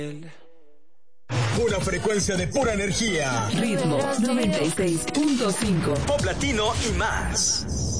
Una frecuencia de pura energía. Ritmo 96.5. Pop latino y más.